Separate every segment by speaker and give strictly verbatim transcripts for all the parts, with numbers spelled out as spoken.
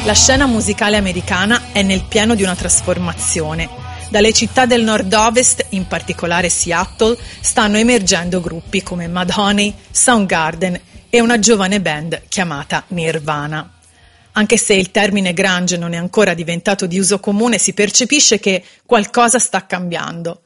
Speaker 1: La scena musicale americana è nel pieno di una trasformazione. Dalle città del nord-ovest, in particolare Seattle, stanno emergendo gruppi come Mudhoney, Soundgarden e una giovane band chiamata Nirvana. Anche se il termine grunge non è ancora diventato di uso comune, si percepisce che qualcosa sta cambiando.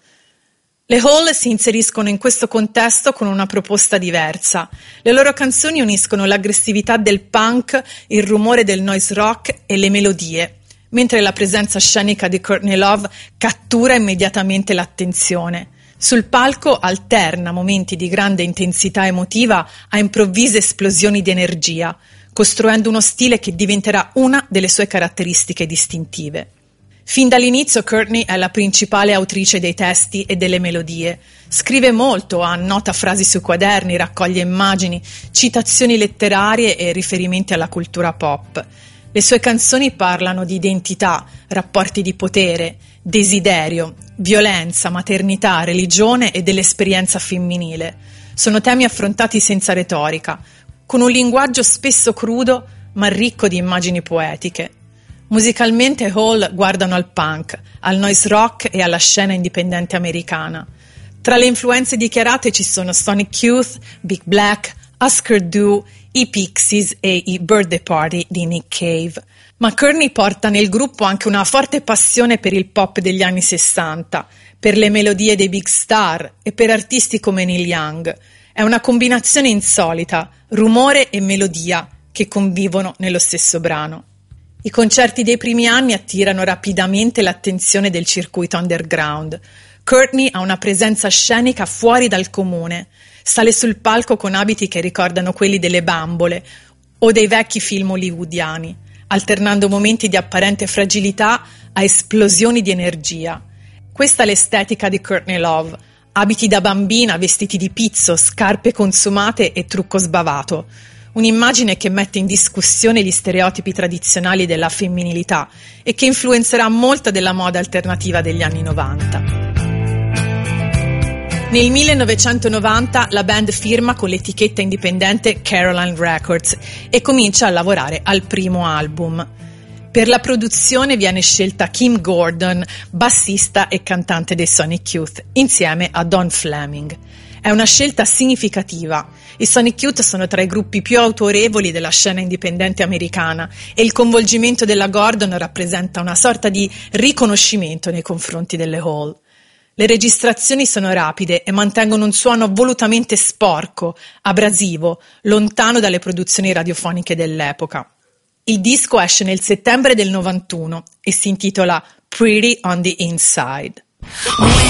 Speaker 1: Le Hole si inseriscono in questo contesto con una proposta diversa. Le loro canzoni uniscono l'aggressività del punk, il rumore del noise rock e le melodie, mentre la presenza scenica di Courtney Love cattura immediatamente l'attenzione. Sul palco alterna momenti di grande intensità emotiva a improvvise esplosioni di energia, costruendo uno stile che diventerà una delle sue caratteristiche distintive. Fin dall'inizio Courtney è la principale autrice dei testi e delle melodie. Scrive molto, annota frasi sui quaderni, raccoglie immagini, citazioni letterarie e riferimenti alla cultura pop. Le sue canzoni parlano di identità, rapporti di potere, desiderio, violenza, maternità, religione e dell'esperienza femminile. Sono temi affrontati senza retorica, con un linguaggio spesso crudo ma ricco di immagini poetiche. Musicalmente Hole guardano al punk, al noise rock e alla scena indipendente americana. Tra le influenze dichiarate ci sono Sonic Youth, Big Black, Husker Du, i Pixies e i Birthday Party di Nick Cave. Ma Courtney porta nel gruppo anche una forte passione per il pop degli anni sessanta, per le melodie dei big star e per artisti come Neil Young. È una combinazione insolita, rumore e melodia, che convivono nello stesso brano. I concerti dei primi anni attirano rapidamente l'attenzione del circuito underground. Courtney ha una presenza scenica fuori dal comune. Sale sul palco con abiti che ricordano quelli delle bambole o dei vecchi film hollywoodiani, alternando momenti di apparente fragilità a esplosioni di energia. Questa è l'estetica di Courtney Love: abiti da bambina, vestiti di pizzo, scarpe consumate e trucco sbavato. Un'immagine che mette in discussione gli stereotipi tradizionali della femminilità e che influenzerà molta della moda alternativa degli anni novanta. Nel millenovecentonovanta la band firma con l'etichetta indipendente Caroline Records e comincia a lavorare al primo album. Per la produzione viene scelta Kim Gordon, bassista e cantante dei Sonic Youth, insieme a Don Fleming. È una scelta significativa. I Sonic Youth sono tra i gruppi più autorevoli della scena indipendente americana e il coinvolgimento della Gordon rappresenta una sorta di riconoscimento nei confronti delle Hole. Le registrazioni sono rapide e mantengono un suono volutamente sporco, abrasivo, lontano dalle produzioni radiofoniche dell'epoca. Il disco esce nel settembre del novantuno e si intitola Pretty on the Inside.